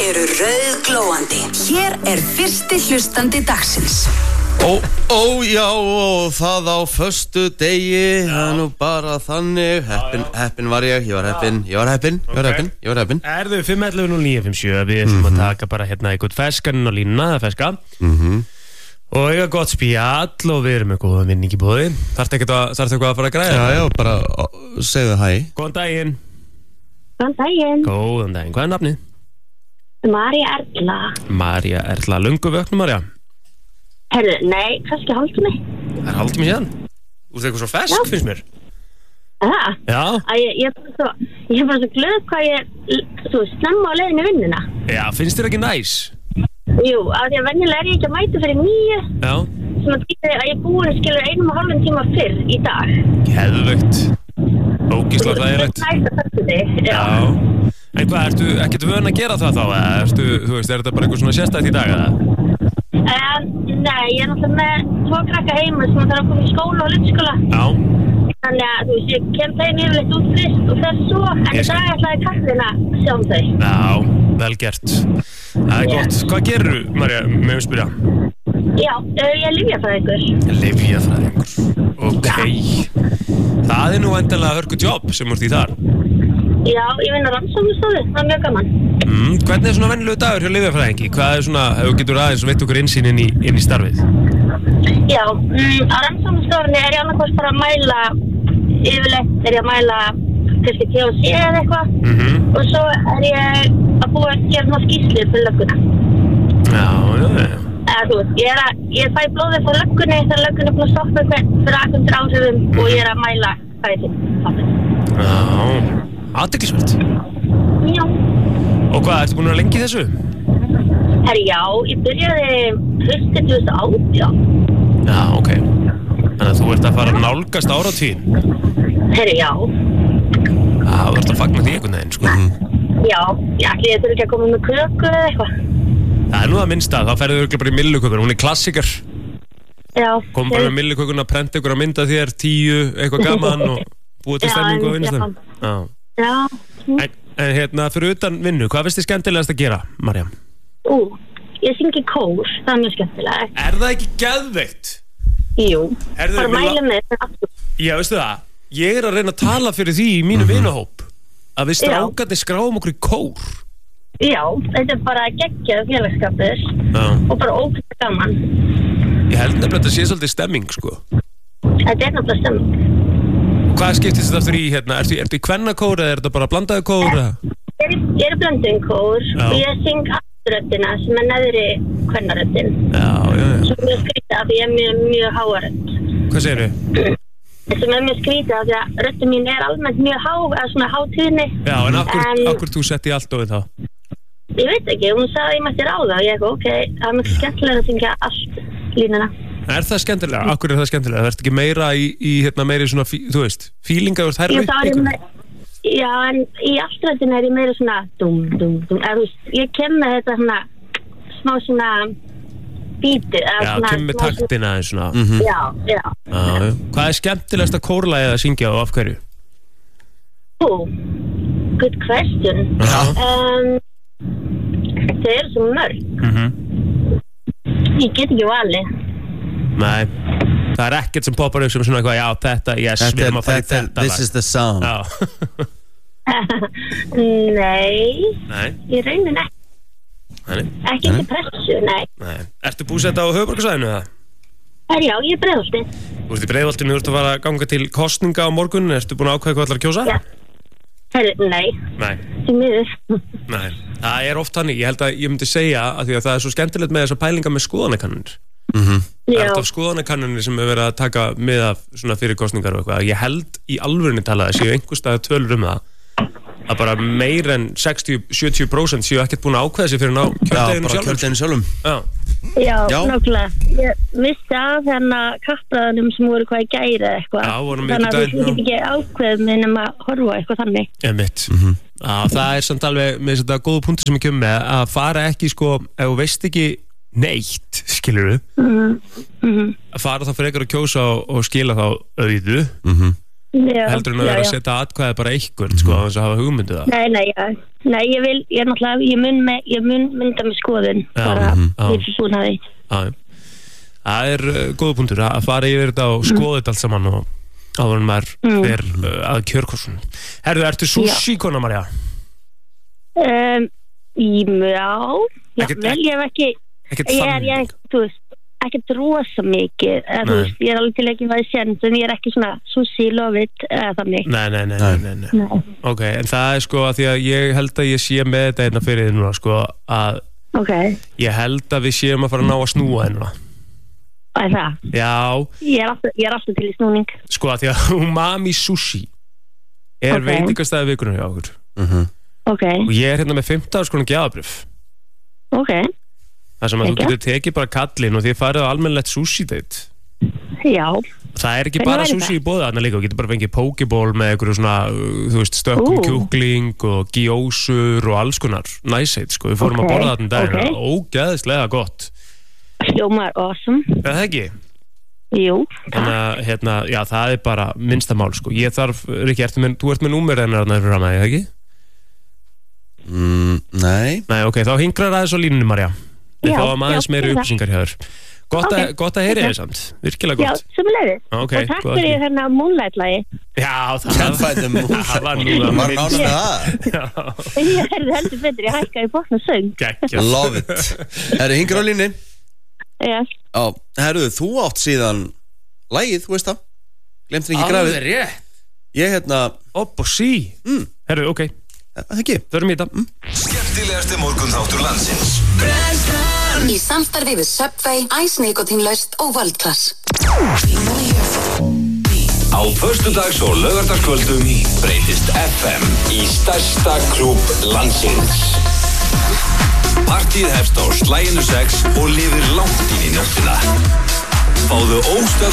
eru rauðglóandi. Hér fyrsti hlustandi dagsins. Já, og það á föstu degi, það nú bara þannig, heppin var ég var heppin. Erðu 511-0957, við ætlum að taka bara hérna eitthvað feskan og línuna, það feska. Og ég gott spjall og við erum með góða vinning í bóði. Þarftu eitthvað að fara að græða? Já, bara segðu hæ. Góðan daginn. Góðan daginn. Hvað er nafnið? María Erla. María Erla, löngu vöknum, María? Herru, nei, kannski hálftími. Það er hálftími síðan? Þú ert eitthvað svo fesk, finnst mér. Það? Já. Ég er bara svo glöð hvað ég snemma á leiðinni vinnuna. Já, finnst þér ekki næs? Jú, af því að venjulega ég ekki að mæta fyrir 9. Já. Sem að þýðir að ég búin skilur 1,5 tíma fyrr í dag. Geðveikt. Ógeðslega þægilegt. Það er næst að þetta þig. Já. En hvað, ertu ekkert vön að gera það þá? Þú veist, þetta bara eitthvað svona sérstætt í dag, eða? Nei, ég er náttúrulega með 2 krakka heima sem þarf að koma í skóla og leikskóla. Já. Þannig að ég kem þeim yfirleitt út fyrst og fer svo, en í dag ætlaði kallina að sjá þau. Já, vel gert. Það er gott. Hvað gerur þú, María, með að spyrja? Já, ég er lyfjafræðingur. Lyfjafræðingur, ok. Það er nú endilega hörku jobb sem ert í þar. Já, ég vinn á rannsóknarstofu, það er mjög gaman. Hvernig er svona venjulegu dagur hjá lyfjafræðingi? Hvað er svona, ef þú getur aðeins og veit okkur innsýn inn í starfið? Já, á rannsóknarstofunni er ég annarkvæmst bara að mæla, yfirleitt er ég að mæla kannski THC eða eitthvað. Og svo er ég að búa að gera svona skýrslu fyrir lögguna. Já. Þú veist, ég fæ blóðið frá löggunni þegar löggunni er búin að stoppa fyrir aðgöndur áhrifum og ég er að mæla hvað ég finn. Já. Athyglisvert. Já. Og hvað, ertu búin að vera lengi í þessu? Já, ég byrjaði höstið 2018. Já, ok. Þannig að þú ert að fara að nálgast áratuginn. Já. Þú ert að fagna því einhvern veginn, sko. Já, ég þurfi ekki að koma með köku eða eitthvað. Það er nú það minnsta, þá ferðu örugglega bara í Millukökuna, hún er klassikar. Já. Kom bara með Millukökuna, prenta ykkur að mynda þér, 10, eitthvað gaman og búið til stemningu og vinnustem. Já. En hérna, fyrir utan vinnu, hvað finnst þið skemmtilegast að gera, María? Ég syngi kór, það er mjög skemmtilegt. Er það ekki geðveikt? Jú, Herðu, bara mæla með þetta aftur. Já, veistu það, ég er að reyna að tala fyrir því í mínu vinahóp að við strákarnir skráum okkur í kór. Já, þetta er bara geggjað félagsskapur og bara ógeðslega gaman. Ég held nefnilega að þetta sé svolítið stemming, sko. Þetta er náttúrulega stemming. Hvað skiptist þetta aftur í, hérna, ertu í kvennakór eða er þetta bara blandaði kór? Ég er blönduðin kór og ég syng afturröddina sem er neðri kvennaröddin. Já. Sem er mjög skrítið af því ég er mjög háarödd. Hvað segirðu? Sem er mjög skrítið af því að röddin mín er almennt mjög há, eða svona hátíðni. Já, en akkur þú sett í allt ofið þá? Ég veit ekki, hún sagði að ég mætti ráða og ég eitthvað, ok, það er mjög skemmtilega að syngja allt línuna. Er það skemmtilega? Akkur er það skemmtilega? Það ert ekki meira í hérna meiri svona, þú veist, fílinga úr þærri? Já, en í alltrættinu er ég meira svona dum, þú veist, ég kem með þetta svona, smá svona bíti. Já, kem með taktina eins svona. Já. Hvað er skemmtilegast að kórlagið að syngja og af hverju? Good question. Það er svo mörg. Ég get ekki valið. Nei, það er ekkert sem poppar upp sem svona eitthvað, já, þetta, yes, við erum að fara í þetta. This is the song. Já. Nei, ég raunin ekki. Ekki til pressu, nei. Ertu búsett á höfuðborgarsvæðinu eða? Já, ég er Breiðholti. Þú ert í Breiðholtinu, þú ert að fara að ganga til kosninga á morgun, ertu búin að ákveða hvað ætlar að kjósa? Já. Nei. Því miður. Nei, það er oft þannig, ég held að ég myndi segja að því að það er svo skemmtilegt með þessa pælinga með skoðanakannanir. Það er alltaf skoðanakannanir sem er verið að taka með af svona fyrir kosningar og eitthvað. Ég held í alvörinni talað að séu einhverstaðar tölur það að bara meir en 60-70% séu ekkert búin að ákveða sig fyrir kjördeginu sjálfum. Já, nákvæmlega. Ég vissi að þennan kappræðanum sem voru hvað í gæri eitthvað. Þannig að þú getur ekki ákveð með nema að horfa eitthvað þannig. Einmitt. Það er samt alveg með þetta góða punktur sem ég kem með að fara ekki sko, ef þú veist ekki neitt, skilurðu, að fara þá fyrir ekkert að kjósa og skila þá auðu heldur en að vera að setja atkvæði bara einhvern, sko, þess að hafa hugmyndið það. Nei, ég mun mynda með skoðun, bara við búin að því. Það góða punktur, að fara yfir þetta og skoða þetta allt saman og áður en maður fer að kjörkorsun. Herðu, ertu sushi-kona, María? Já, vel, ég hef ekki, þú veist, ekkert rosa mikið, þú veist, ég alveg til ekki væri sent, en ég ekki svona sushi love it, þannig. Nei. Ok, en það sko að því að ég held að ég sé með þetta einna fyrir þið núna, sko, að ég held að við séum að fara að ná að snúa einna. Það það? Já. Ég alltaf til í snúning. Sko að því að Umami Sushi veitingastæði vikunum hjá okkur. Og ég hérna með 15 skona gjafabréf. Það sem að þú getur tekið bara kallinn og þið farið á almennilegt sushi-date. Já. Það ekki bara sushi í boði þarna líka, þú getur bara fengið pokeball með einhverju svona, þú veist, stökkum kjúkling og gyosur og alls konar næsheit, sko. Við fórum að borða þarna daginn, ógeðslega gott. Hljómar awesome. Það ekki? Jú. Þannig að, já, það bara minnsta mál, sko. Ég þarf, Rikki, þú ert með númer hennar þarna fyrir fram að, ekki? Nei, ok, þá hingrar aðeins á línunni, María. Við fáum aðeins meiri upplýsingar hjá þér. Gott að heyri þér samt, virkilega gott. Já, sömuleiðis. Og takk fyrir hérna Moonlight-lagi. Já, það var núna. Var nátt með það? Ég heldur betur, ég hækkaði botn og söng. Love it. Herru, hingrar á línunni. Já. Herru, þú átt síðan lagið, þú veist það. Glemtir ekki grafið. Alveg rétt. Ég Upp og sí. Herru, ok. Það ekki. Förum í þetta. Skemmtilegasti morgunþáttur landsins. Í samstarfi við Subway, Ice Nikotínlaust og World Class. Á föstudags- og laugardagskvöldum breytist FM í stærsta klúbb landsins. Partíð hefst á slaginu 6 og lifir langt inn í nóttina. Fáðu óstöðvað